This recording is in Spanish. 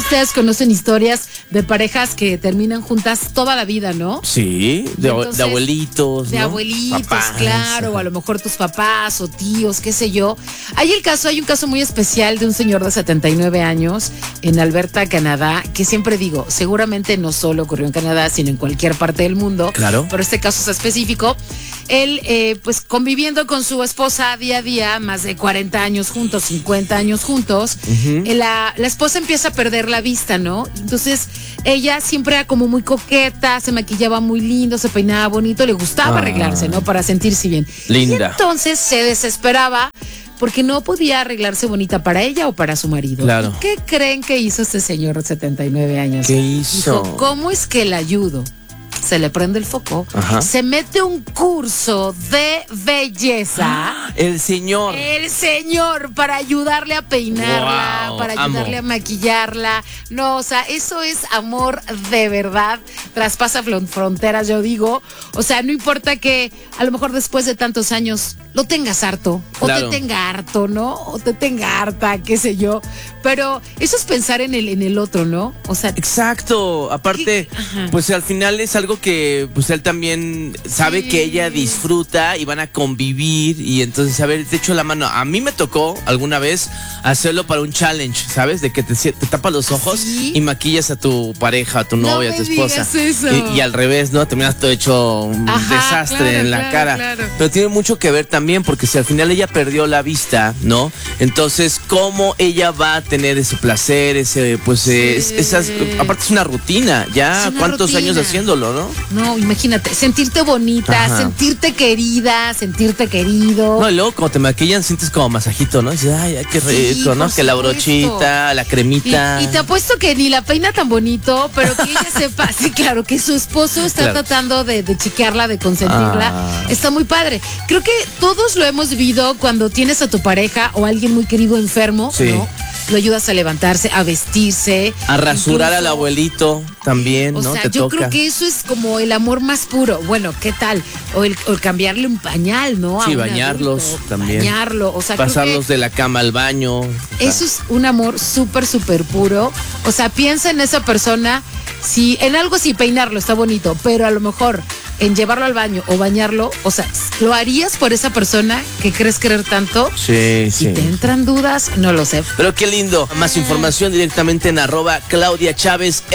ustedes conocen historias de parejas que terminan juntas toda la vida, ¿no? Sí, de abuelitos, de ¿no? abuelitos, Papás, claro, o a lo mejor tus papás o tíos, qué sé yo. Hay un caso muy especial de un señor de 79 años en Alberta, Canadá, que siempre digo, seguramente no solo ocurrió en Canadá, sino en cualquier parte del mundo. Claro. Pero este caso es específico. Él, pues conviviendo con su esposa día a día, más de 40 años juntos, 50 años juntos, la esposa empieza a perder la vista, ¿no? Entonces, ella siempre era como muy coqueta, se maquillaba muy lindo, se peinaba bonito, le gustaba arreglarse, ¿no? Para sentirse bien. Linda. Y entonces se desesperaba porque no podía arreglarse bonita para ella o para su marido. Claro. ¿Y qué creen que hizo este señor de 79 años? ¿Qué hizo? Dijo, ¿cómo es que la ayudo? Se le prende el foco, se mete un curso de belleza. El señor. El señor, para ayudarle a peinarla, Wow, para ayudarle a maquillarla. No, o sea, eso es amor de verdad. Traspasa fronteras, yo digo. O sea, no importa que a lo mejor después de tantos años lo tengas harto, o claro, te tenga harto, ¿no? O te tenga harta, qué sé yo. Pero eso es pensar en el otro, ¿no? O sea, exacto. Aparte, pues al final es algo que pues él también sabe que ella disfruta y van a convivir y entonces, a ver, te echo la mano. A mí me tocó alguna vez hacerlo para un challenge, ¿sabes? De que te tapas los ojos y maquillas a tu pareja, a tu novia, a tu esposa. Y al revés, ¿no? Terminas todo hecho un desastre en la cara. Claro. Pero tiene mucho que ver también porque si al final ella perdió la vista, ¿no? Entonces, ¿cómo ella va a tener ese placer, esas, aparte es una rutina, ya cuántos años haciéndolo, ¿no? No, imagínate, sentirte bonita, sentirte querida, sentirte querido. No, y luego cuando te maquillan sientes como masajito, ¿no? Dices, ay, qué rico, ¿no? Que la brochita, la cremita. Y te apuesto que ni la peina tan bonito, pero que ella sepa, sí, claro, que su esposo está tratando de chiquearla, de consentirla. Está muy padre. Creo que todos lo hemos vivido cuando tienes a tu pareja o a alguien muy querido enfermo, ¿no? Lo ayudas a levantarse, a vestirse. A rasurar al abuelito también, ¿no? O sea, yo creo que eso es como el amor más puro. Bueno, ¿qué tal? O el cambiarle un pañal, ¿no? Sí, bañarlos también. Bañarlo, o sea, pasarlos de la cama al baño. Eso es un amor súper, súper puro. O sea, piensa en esa persona. Si en algo sí peinarlo está bonito, pero a lo mejor en llevarlo al baño o bañarlo, o sea, ¿lo harías por esa persona que crees querer tanto? Sí, si te entran dudas, no lo sé. Pero qué lindo. Más información directamente en @ClaudiaChávez.